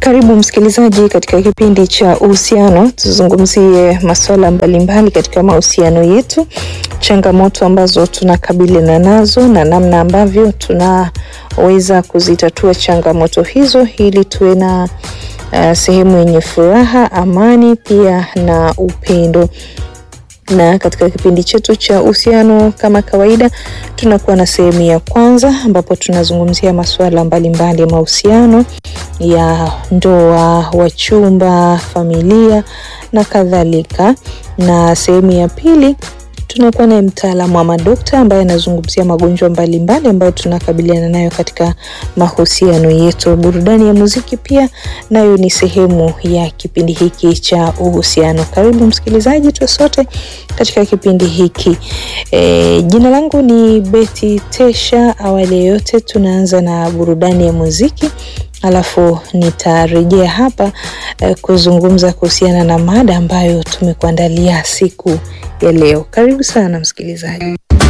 Karibu msikilizaji katika kipindi cha uhusiano. Tuzungumzie masuala mbalimbali katika mahusiano yetu, changamoto ambazo tunakabiliana nazo na namna ambavyo tunaweza kuzitatua changamoto hizo ili tuwe na sehemu yenye furaha, amani pia na upendo. Na katika kipindi chetu cha uhusiano kama kawaida tunakuwa na sehemu ya kwanza ambapo tunazungumzia masuala mbalimbali ya mahusiano ya ndoa, wachumba, familia na kadhalika. Na sehemu ya pili tunakuwa na mtaalamu ama dokta ambaye anazungumzia magonjwa mbalimbali ambayo tunakabiliana nayo katika mahusiano yetu. Burudani ya muziki pia nayo ni sehemu ya kipindi hiki cha uhusiano. Karibu msikilizaji, tuwe sote katika kipindi hiki. Jina langu ni Betty Tesha. Awali yote tunaanza na burudani ya muziki, alafu nitarejea hapa kuzungumza kuhusiana na mada ambayo tumekuandalia siku ya leo. Karibu sana msikilizaji.